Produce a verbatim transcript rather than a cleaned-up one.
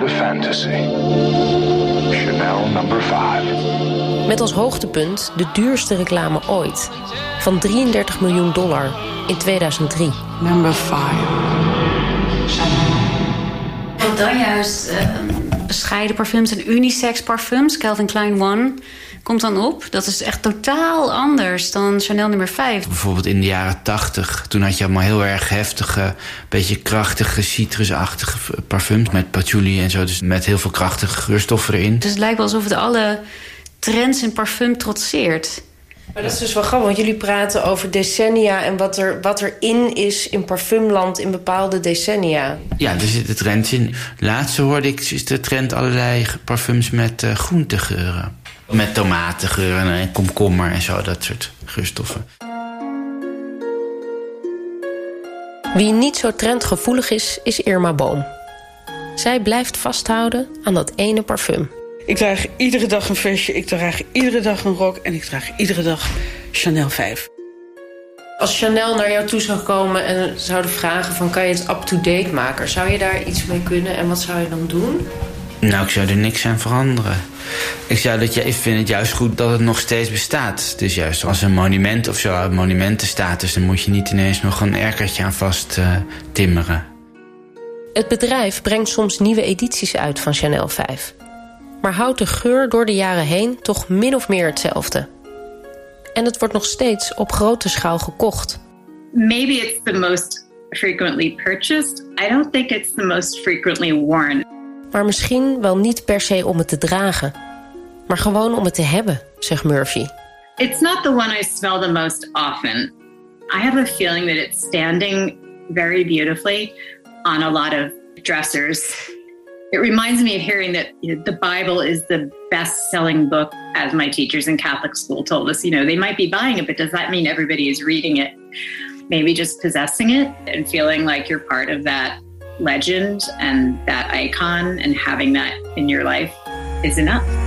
the fantasy. Chanel number five. Met als hoogtepunt de duurste reclame ooit. Van drieëndertig miljoen dollar in tweeduizend drie. Number five. En dan juist uh, bescheiden parfums en unisex parfums. Calvin Klein One komt dan op. Dat is echt totaal anders dan Chanel nummer vijf. Bijvoorbeeld in de jaren tachtig. Toen had je allemaal heel erg heftige, beetje krachtige, citrusachtige parfums. Met patchouli en zo. Dus met heel veel krachtige geurstoffen erin. Dus het lijkt wel alsof het alle trends in parfum trotseert. Maar dat is dus wel grappig, want jullie praten over decennia en wat er, wat er in is in parfumland in bepaalde decennia. Ja, er zitten trends in. Laatst hoorde ik, is de trend allerlei parfums met uh, groentegeuren. Met tomatengeuren en komkommer en zo, dat soort geurstoffen. Wie niet zo trendgevoelig is, is Irma Boom. Zij blijft vasthouden aan dat ene parfum. Ik draag iedere dag een vestje, ik draag iedere dag een rok en ik draag iedere dag Chanel vijf. Als Chanel naar jou toe zou komen en zouden vragen van kan je het up-to-date maken, zou je daar iets mee kunnen en wat zou je dan doen? Nou, ik zou er niks aan veranderen. Ik zou dat, ik vind het juist goed dat het nog steeds bestaat. Dus juist als een monument of zo, een monumentenstatus, dan moet je niet ineens nog een erkertje aan vast uh, timmeren. Het bedrijf brengt soms nieuwe edities uit van Chanel vijf. Maar houdt de geur door de jaren heen toch min of meer hetzelfde. En het wordt nog steeds op grote schaal gekocht. Maybe it's the most frequently purchased. I don't think it's the most frequently worn. Maar misschien wel niet per se om het te dragen. Maar gewoon om het te hebben, zegt Murphy. It's not the one I smell the most often. I have a feeling that it's standing very beautifully on a lot of dressers. It reminds me of hearing that you know, the Bible is the best-selling book, as my teachers in Catholic school told us. You know, they might be buying it, but does that mean everybody is reading it? Maybe just possessing it and feeling like you're part of that legend and that icon and having that in your life is enough.